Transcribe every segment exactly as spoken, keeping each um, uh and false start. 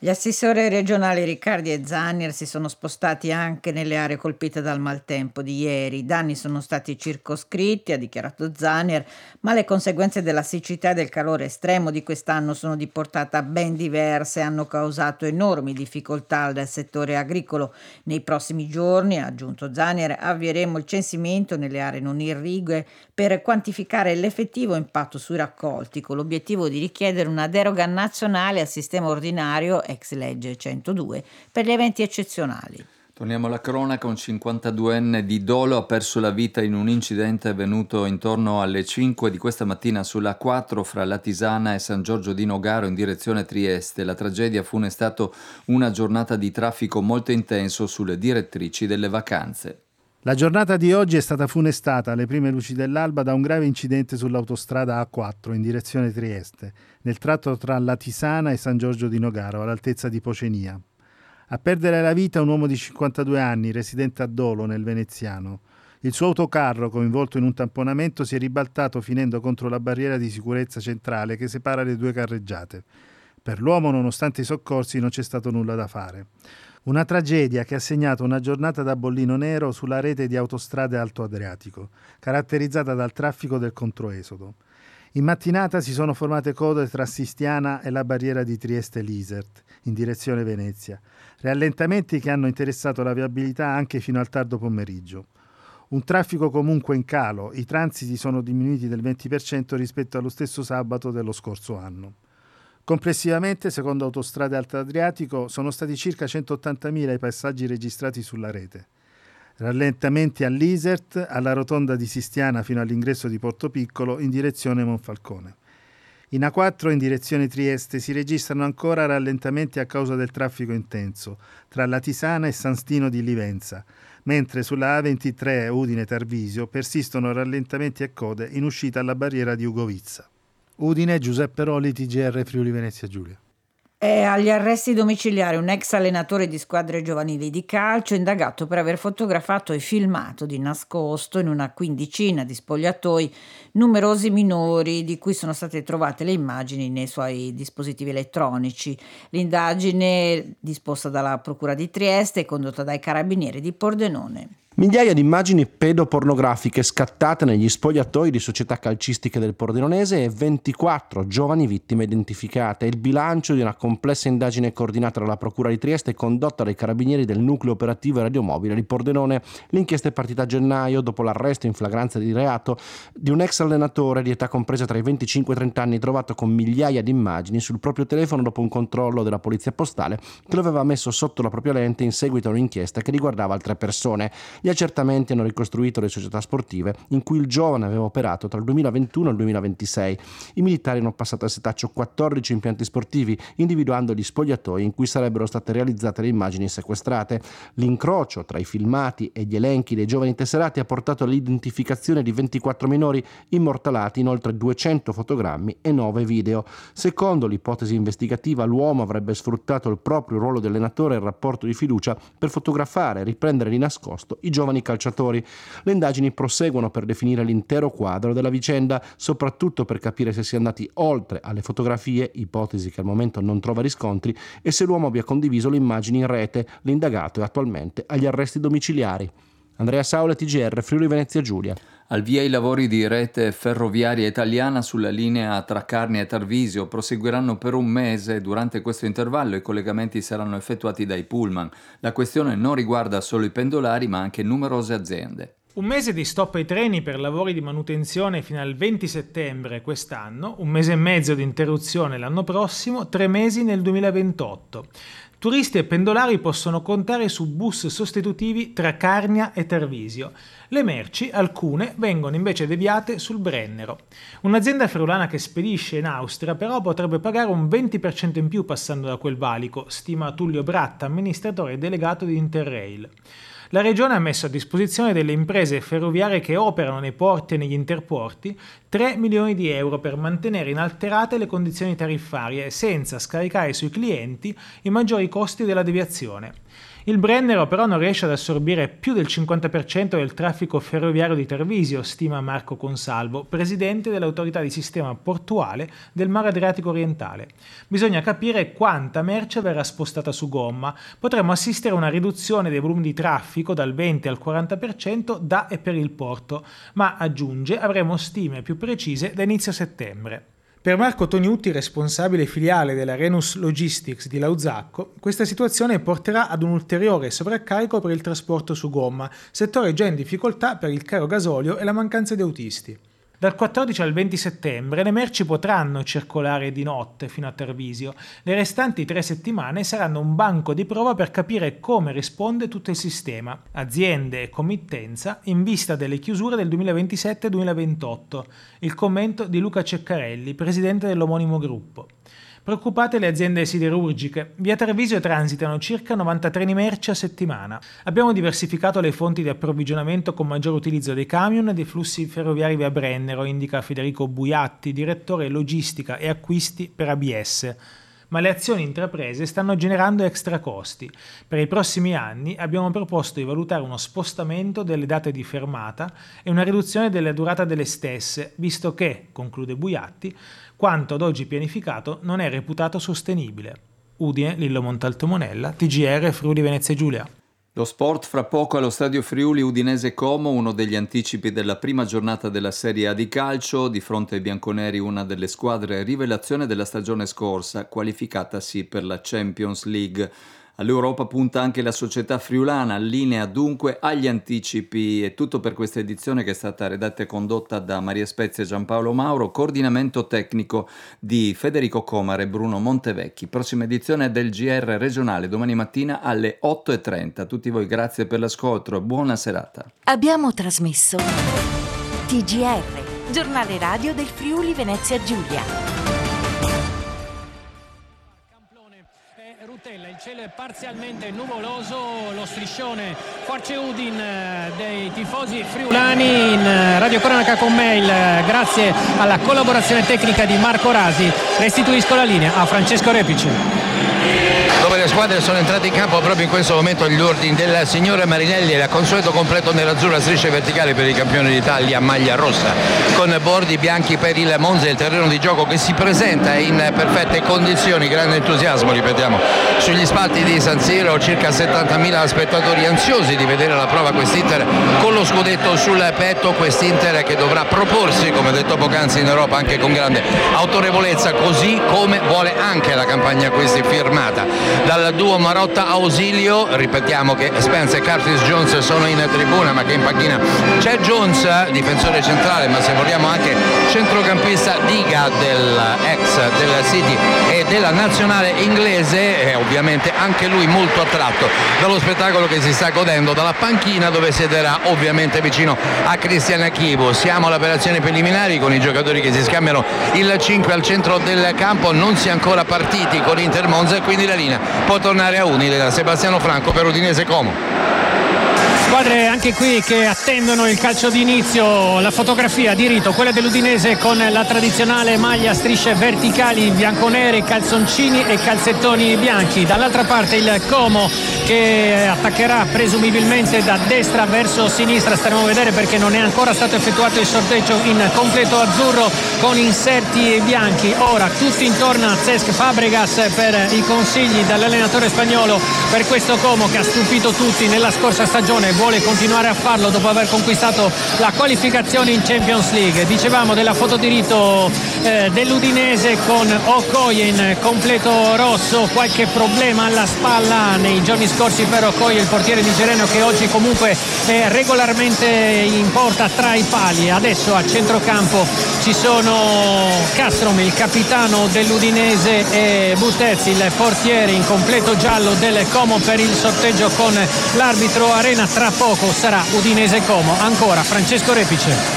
Gli assessori regionali Riccardi e Zannier si sono spostati anche nelle aree colpite dal maltempo di ieri. I danni sono stati circoscritti, ha dichiarato Zannier, ma le conseguenze della siccità e del calore estremo di quest'anno sono di portata ben diversa e hanno causato enormi difficoltà al settore agricolo. Nei prossimi giorni, ha aggiunto Zannier, avvieremo il censimento nelle aree non irrigue per quantificare l'effettivo impatto sui raccolti, con l'obiettivo di richiedere una deroga nazionale al sistema ordinario ex legge centodue per gli eventi eccezionali. Torniamo alla cronaca. Un cinquantaduenne di Dolo ha perso la vita in un incidente avvenuto intorno alle cinque di questa mattina sulla quattro fra Latisana e San Giorgio di Nogaro in direzione Trieste. La tragedia fu innestato una giornata di traffico molto intenso sulle direttrici delle vacanze. La giornata di oggi è stata funestata alle prime luci dell'alba da un grave incidente sull'autostrada A quattro in direzione Trieste, nel tratto tra Latisana e San Giorgio di Nogaro, all'altezza di Pocenia. A perdere la vita un uomo di cinquantadue anni, residente a Dolo, nel Veneziano. Il suo autocarro, coinvolto in un tamponamento, si è ribaltato finendo contro la barriera di sicurezza centrale che separa le due carreggiate. Per l'uomo, nonostante i soccorsi, non c'è stato nulla da fare. Una tragedia che ha segnato una giornata da bollino nero sulla rete di autostrade Alto Adriatico, caratterizzata dal traffico del controesodo. In mattinata si sono formate code tra Sistiana e la barriera di Trieste-Lisert, in direzione Venezia, rallentamenti che hanno interessato la viabilità anche fino al tardo pomeriggio. Un traffico comunque in calo, i transiti sono diminuiti del venti per cento rispetto allo stesso sabato dello scorso anno. Complessivamente, secondo Autostrade Alto Adriatico, sono stati circa centottantamila i passaggi registrati sulla rete. Rallentamenti all'Isert, alla rotonda di Sistiana fino all'ingresso di Portopiccolo in direzione Monfalcone. In A quattro in direzione Trieste si registrano ancora rallentamenti a causa del traffico intenso tra Latisana e San Stino di Livenza, mentre sulla A ventitré Udine Tarvisio persistono rallentamenti e code in uscita alla barriera di Ugovizza. Udine, Giuseppe Roli, T G R Friuli Venezia Giulia. È agli arresti domiciliari un ex allenatore di squadre giovanili di calcio indagato per aver fotografato e filmato di nascosto in una quindicina di spogliatoi numerosi minori di cui sono state trovate le immagini nei suoi dispositivi elettronici. L'indagine, disposta dalla Procura di Trieste, è condotta dai Carabinieri di Pordenone. Migliaia di immagini pedopornografiche scattate negli spogliatoi di società calcistiche del Pordenonese e ventiquattro giovani vittime identificate. Il bilancio di una complessa indagine coordinata dalla Procura di Trieste e condotta dai Carabinieri del Nucleo Operativo e Radiomobile di Pordenone. L'inchiesta è partita a gennaio dopo l'arresto in flagranza di reato di un ex allenatore di età compresa tra i venticinque e i trenta anni trovato con migliaia di immagini sul proprio telefono dopo un controllo della polizia postale che lo aveva messo sotto la propria lente in seguito a un'inchiesta che riguardava altre persone. Gli accertamenti hanno ricostruito le società sportive in cui il giovane aveva operato tra il duemilaventuno e il duemilaventisei. I militari hanno passato a setaccio quattordici impianti sportivi, individuando gli spogliatoi in cui sarebbero state realizzate le immagini sequestrate. L'incrocio tra i filmati e gli elenchi dei giovani tesserati ha portato all'identificazione di ventiquattro minori immortalati in oltre duecento fotogrammi e nove video. Secondo l'ipotesi investigativa, l'uomo avrebbe sfruttato il proprio ruolo di allenatore e il rapporto di fiducia per fotografare e riprendere di nascosto i giovani calciatori. Le indagini proseguono per definire l'intero quadro della vicenda, soprattutto per capire se si è andati oltre alle fotografie, ipotesi che al momento non trova riscontri, e se l'uomo abbia condiviso le immagini in rete. L'indagato è attualmente agli arresti domiciliari. Andrea Saula, T G R Friuli Venezia Giulia. Al via i lavori di rete ferroviaria italiana sulla linea tra Carnia e Tarvisio. Proseguiranno per un mese. Durante questo intervallo i collegamenti saranno effettuati dai pullman. La questione non riguarda solo i pendolari, ma anche numerose aziende. Un mese di stop ai treni per lavori di manutenzione fino al venti settembre quest'anno, un mese e mezzo di interruzione l'anno prossimo, tre mesi nel duemilaventotto. Turisti e pendolari possono contare su bus sostitutivi tra Carnia e Tarvisio. Le merci, alcune, vengono invece deviate sul Brennero. Un'azienda friulana che spedisce in Austria però potrebbe pagare un venti per cento in più passando da quel valico, stima Tullio Bratta, amministratore delegato di Interrail. La Regione ha messo a disposizione delle imprese ferroviarie che operano nei porti e negli interporti tre milioni di euro per mantenere inalterate le condizioni tariffarie senza scaricare sui clienti i maggiori costi della deviazione. Il Brennero però non riesce ad assorbire più del cinquanta per cento del traffico ferroviario di Tarvisio, stima Marco Consalvo, presidente dell'autorità di sistema portuale del Mar Adriatico orientale. Bisogna capire quanta merce verrà spostata su gomma. Potremmo assistere a una riduzione dei volumi di traffico dal venti al quaranta per cento da e per il porto, ma aggiunge avremo stime più precise da inizio settembre. Per Marco Toniutti, responsabile filiale della Renus Logistics di Lauzacco, questa situazione porterà ad un ulteriore sovraccarico per il trasporto su gomma, settore già in difficoltà per il caro gasolio e la mancanza di autisti. Dal quattordici al venti settembre le merci potranno circolare di notte fino a Tarvisio. Le restanti tre settimane saranno un banco di prova per capire come risponde tutto il sistema, aziende e committenza, in vista delle chiusure del duemilaventisette duemilaventotto. Il commento di Luca Ceccarelli, presidente dell'omonimo gruppo. Preoccupate le aziende siderurgiche. Via Tarvisio transitano circa novanta treni merci a settimana. Abbiamo diversificato le fonti di approvvigionamento con maggior utilizzo dei camion e dei flussi ferroviari via Brennero, indica Federico Buiatti, direttore logistica e acquisti per A B S. Ma le azioni intraprese stanno generando extra costi. Per i prossimi anni abbiamo proposto di valutare uno spostamento delle date di fermata e una riduzione della durata delle stesse, visto che, conclude Buiatti, quanto ad oggi pianificato non è reputato sostenibile. Udine, Lillo Montalto Monella, T G R Friuli Venezia Giulia. Lo sport fra poco allo Stadio Friuli Udinese Como, uno degli anticipi della prima giornata della Serie A di calcio, di fronte ai bianconeri una delle squadre rivelazione della stagione scorsa, qualificatasi per la Champions League. All'Europa punta anche la società friulana, linea dunque agli anticipi. È tutto per questa edizione che è stata redatta e condotta da Maria Spezia e Giampaolo Mauro, coordinamento tecnico di Federico Comare e Bruno Montevecchi. Prossima edizione del G R regionale domani mattina alle otto e trenta. A tutti voi grazie per l'ascolto e buona serata. Abbiamo trasmesso T G R, giornale radio del Friuli Venezia Giulia. Il cielo è parzialmente nuvoloso, lo striscione Force Udin dei tifosi friulani. In radiocronaca con mail, grazie alla collaborazione tecnica di Marco Rasi, restituisco la linea a Francesco Repice. Dove le squadre sono entrate in campo proprio in questo momento gli ordini del signore Marinelli e il consueto completo nell'azzurra, strisce verticali per i campioni d'Italia, maglia rossa con bordi bianchi per il Monza, il terreno di gioco che si presenta in perfette condizioni, grande entusiasmo, ripetiamo, sugli spalti di San Siro, circa settantamila spettatori ansiosi di vedere la prova quest'Inter con lo scudetto sul petto, quest'Inter che dovrà proporsi, come detto poc'anzi, in Europa anche con grande autorevolezza, così come vuole anche la campagna acquisti firmata dal duo Marotta Ausilio. Ripetiamo che Spence e Curtis Jones sono in tribuna, ma che in panchina c'è Jones, difensore centrale, ma se vogliamo anche centrocampista diga dell'ex del City e della nazionale inglese, e ovviamente anche lui molto attratto dallo spettacolo che si sta godendo dalla panchina, dove siederà ovviamente vicino a Cristian Chivo. Siamo alle operazioni preliminari con i giocatori che si scambiano il cinque al centro del campo, non si è ancora partiti con Inter Monza e quindi la linea può tornare a Udine da Sebastiano Franco per Udinese Como. Squadre anche qui che attendono il calcio d'inizio, la fotografia di rito, quella dell'Udinese con la tradizionale maglia a strisce verticali bianconere, calzoncini e calzettoni bianchi. Dall'altra parte il Como che attaccherà presumibilmente da destra verso sinistra, staremo a vedere perché non è ancora stato effettuato il sorteggio in completo azzurro con inserti bianchi. Ora tutti intorno a Cesc Fabregas per i consigli dall'allenatore spagnolo per questo Como che ha stupito tutti nella scorsa stagione, vuole continuare a farlo dopo aver conquistato la qualificazione in Champions League. Dicevamo della foto di rito eh, dell'Udinese con Okoye in completo rosso, qualche problema alla spalla nei giorni scorsi per Okoye, il portiere nigereno che oggi comunque è regolarmente in porta tra i pali. Adesso a centrocampo ci sono Castrom, il capitano dell'Udinese, e Butezzi, il portiere in completo giallo del Como per il sorteggio con l'arbitro Arena. Tra poco sarà Udinese Como. Ancora Francesco Repice.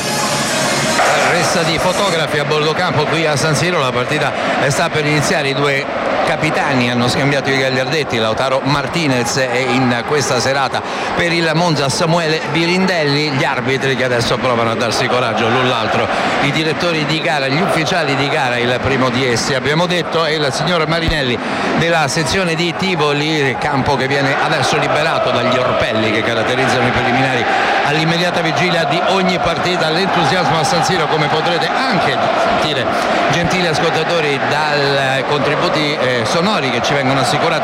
Resta di fotografi a bordo campo qui a San Siro, la partita sta per iniziare, i due capitani hanno scambiato i gagliardetti, Lautaro Martinez e in questa serata per il Monza Samuele Birindelli, gli arbitri che adesso provano a darsi coraggio l'un l'altro, i direttori di gara, gli ufficiali di gara. Il primo di essi, abbiamo detto, è il signor Marinelli della sezione di Tivoli, campo che viene adesso liberato dagli orpelli che caratterizzano i preliminari all'immediata vigilia di ogni partita. L'entusiasmo a San Siro, come potrete anche sentire, gentili ascoltatori, dai contributi eh, sonori che ci vengono assicurati